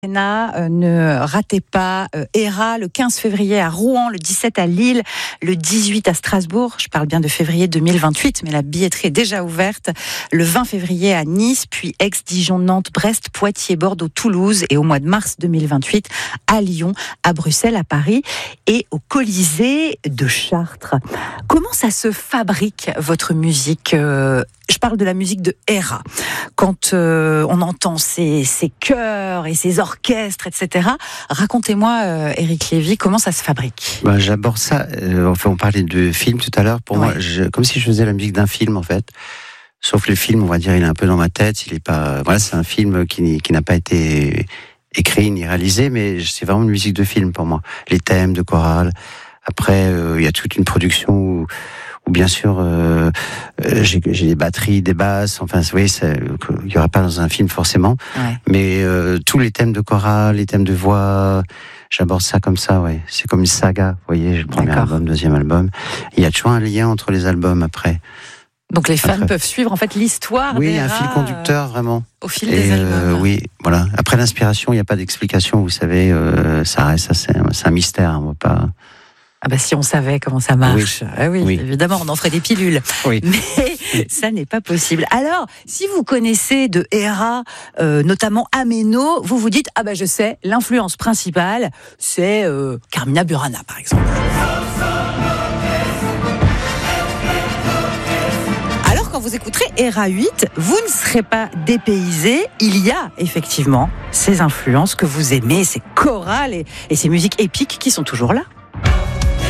Ne ratez pas Héra le 15 février à Rouen, le 17 à Lille, le 18 à Strasbourg. Je parle bien de février 2028, mais la billetterie est déjà ouverte. Le 20 février à Nice, puis Aix, Dijon, Nantes, Brest, Poitiers, Bordeaux, Toulouse. Et au mois de mars 2028 à Lyon, à Bruxelles, à Paris et au Colisée de Chartres. Comment ça se fabrique, votre musique ? Je parle de la musique de Héra. Quand on entend ces chœurs et ces orchestres, etc. Racontez-moi, Éric Lévy, comment ça se fabrique ? J'aborde ça. On parlait de film tout à l'heure. Pour moi, comme si je faisais la musique d'un film, en fait. Sauf le film, on va dire, il est un peu dans ma tête. Il est pas. Voilà, c'est un film qui n'a pas été écrit ni réalisé, mais c'est vraiment une musique de film pour moi. Les thèmes de chorale. Après, il y a toute une production où bien sûr j'ai des batteries, des basses, enfin vous voyez, il n'y aurait pas dans un film forcément, mais tous les thèmes de chorale, les thèmes de voix, j'aborde ça comme ça, c'est comme une saga, vous voyez, le premier album, deuxième album, il y a toujours un lien entre les albums après. Donc les fans peuvent suivre en fait l'histoire. Oui, il y a un fil conducteur vraiment. Au fil des albums. Oui, voilà. Après l'inspiration, il n'y a pas d'explication, vous savez, ça reste, c'est un mystère, on va pas. Ah bah si on savait comment ça marche, oui. Évidemment, on en ferait des pilules. Oui. Mais ça n'est pas possible. Alors, si vous connaissez de Héra, notamment Améno, vous vous dites, ah bah je sais, l'influence principale, c'est Carmina Burana, par exemple. Alors, quand vous écouterez Héra 8, vous ne serez pas dépaysé. Il y a effectivement ces influences que vous aimez, ces chorales et ces musiques épiques qui sont toujours là.